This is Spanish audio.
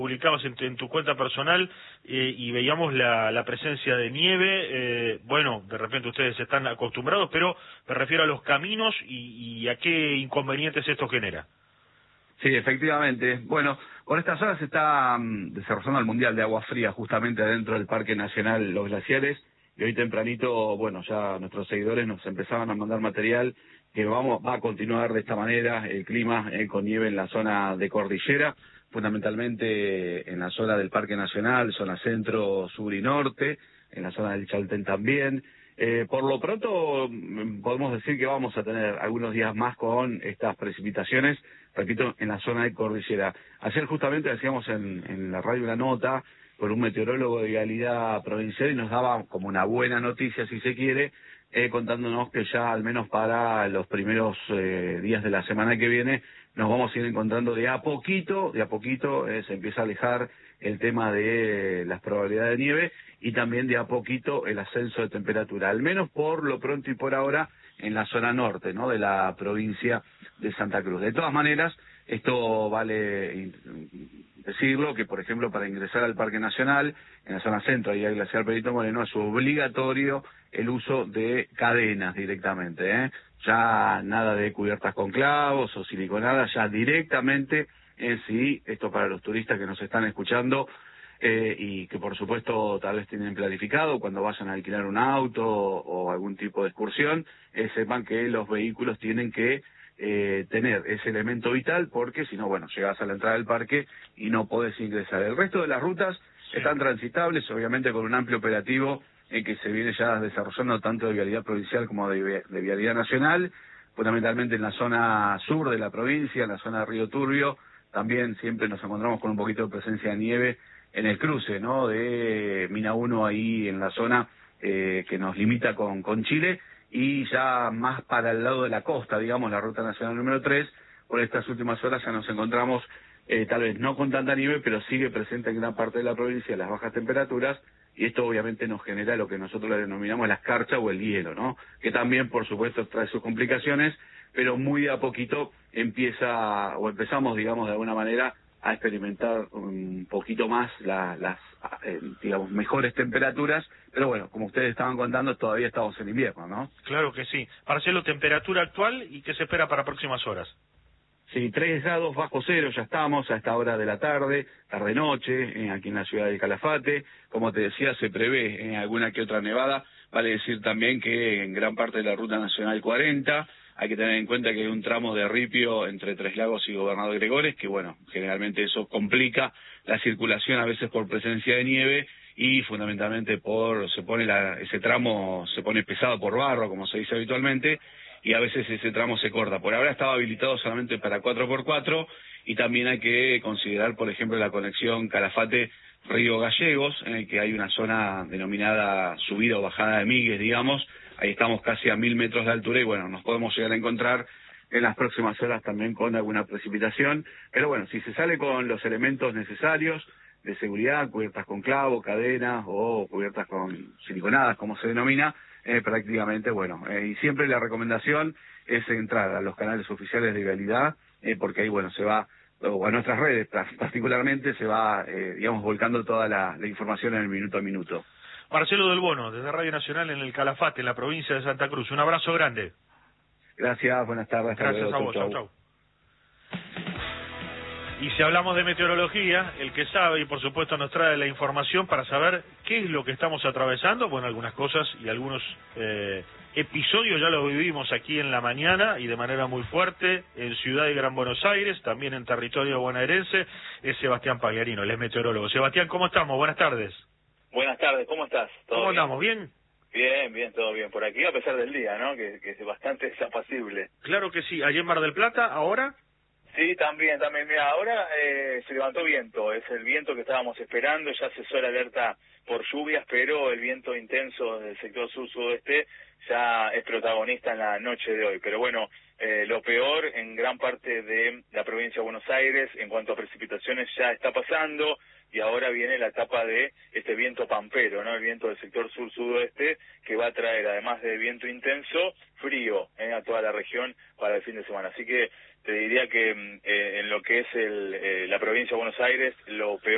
Publicabas en tu cuenta personal y veíamos la presencia de nieve. Bueno, de repente ustedes están acostumbrados, pero me refiero a los caminos y a qué inconvenientes esto genera. Sí, efectivamente. Bueno, por estas horas se está desarrollando el Mundial de Agua Fría justamente adentro del Parque Nacional Los Glaciares, y hoy tempranito, bueno, ya nuestros seguidores nos empezaban a mandar material que va a continuar de esta manera, el clima con nieve en la zona de cordillera, fundamentalmente en la zona del Parque Nacional, zona centro, sur y norte, en la zona del Chaltén también. Por lo pronto podemos decir que vamos a tener algunos días más con estas precipitaciones, repito, en la zona de cordillera. Ayer justamente decíamos en la radio una nota con un meteorólogo de Vialidad Provincial y nos daba como una buena noticia, si se quiere, contándonos que ya al menos para los primeros días de la semana que viene nos vamos a ir encontrando de a poquito se empieza a alejar el tema de las probabilidades de nieve y también de a poquito el ascenso de temperatura, al menos por lo pronto y por ahora en la zona norte, ¿no?, de la provincia de Santa Cruz. De todas maneras, esto vale decirlo, que por ejemplo para ingresar al Parque Nacional, en la zona centro y al Glaciar Perito Moreno, es obligatorio el uso de cadenas directamente, ¿eh? Ya nada de cubiertas con clavos o siliconadas, ya directamente sí, esto para los turistas que nos están escuchando y que por supuesto tal vez tienen planificado cuando vayan a alquilar un auto o algún tipo de excursión, sepan que los vehículos tienen que tener ese elemento vital, porque si no, bueno, llegas a la entrada del parque y no podés ingresar. El resto de las rutas están transitables, obviamente con un amplio operativo que se viene ya desarrollando tanto de Vialidad Provincial como de Vialidad Nacional, fundamentalmente en la zona sur de la provincia, en la zona de Río Turbio. También siempre nos encontramos con un poquito de presencia de nieve en el cruce, ¿no?, de Mina 1 ahí en la zona que nos limita con Chile, y ya más para el lado de la costa, digamos, la ruta nacional número 3, por estas últimas horas ya nos encontramos tal vez no con tanta nieve, pero sigue presente en gran parte de la provincia las bajas temperaturas, y esto obviamente nos genera lo que nosotros le denominamos la escarcha o el hielo, ¿no?, que también por supuesto trae sus complicaciones, pero muy a poquito empezamos, digamos, de alguna manera a experimentar un poquito más las digamos, mejores temperaturas, pero bueno, como ustedes estaban contando, todavía estamos en invierno, ¿no? Claro que sí. Marcelo, temperatura actual y qué se espera para próximas horas. Sí, 3 grados bajo cero ya estamos a esta hora de la tarde-noche, aquí en la ciudad de Calafate. Como te decía, se prevé alguna que otra nevada. Vale decir también que en gran parte de la Ruta Nacional 40 hay que tener en cuenta que hay un tramo de ripio entre Tres Lagos y Gobernador Gregores, que bueno, generalmente eso complica la circulación a veces por presencia de nieve y fundamentalmente ese tramo se pone pesado por barro, como se dice habitualmente, y a veces ese tramo se corta. Por ahora estaba habilitado solamente para 4x4 y también hay que considerar, por ejemplo, la conexión Calafate-Río Gallegos, en el que hay una zona denominada subida o bajada de Migues, digamos. Ahí estamos casi a 1000 metros de altura y bueno, nos podemos llegar a encontrar en las próximas horas también con alguna precipitación. Pero bueno, si se sale con los elementos necesarios de seguridad, cubiertas con clavo, cadenas o cubiertas con siliconadas, como se denomina, prácticamente, bueno, y siempre la recomendación es entrar a los canales oficiales de Vialidad, porque ahí, bueno, se va, o a nuestras redes particularmente, se va, digamos, volcando toda la información en el minuto a minuto. Marcelo Del Bono, desde Radio Nacional en el Calafate, en la provincia de Santa Cruz. Un abrazo grande. Gracias, buenas tardes. Gracias a vos, chau. Y si hablamos de meteorología, el que sabe y por supuesto nos trae la información para saber qué es lo que estamos atravesando, bueno, algunas cosas y algunos episodios ya los vivimos aquí en la mañana y de manera muy fuerte en Ciudad y Gran Buenos Aires, también en territorio bonaerense, es Sebastián Pagliarino, él es meteorólogo. Sebastián, ¿cómo estamos? Buenas tardes. Buenas tardes, ¿cómo estás? ¿Cómo andamos? ¿Bien? Bien, todo bien. Por aquí, a pesar del día, ¿no? Que es bastante desapacible. Claro que sí. ¿Allí en Mar del Plata, ahora? Sí, también. Mira, ahora se levantó viento. Es el viento que estábamos esperando. Ya cesó la alerta por lluvias, pero el viento intenso del sector sur-sudoeste ya es protagonista en la noche de hoy. Pero bueno, lo peor en gran parte de la provincia de Buenos Aires en cuanto a precipitaciones ya está pasando. Y ahora viene la etapa de este viento pampero, ¿no? El viento del sector sur-sudoeste, que va a traer, además de viento intenso, frío a toda la región para el fin de semana. Así que te diría que en lo que es la provincia de Buenos Aires, lo peor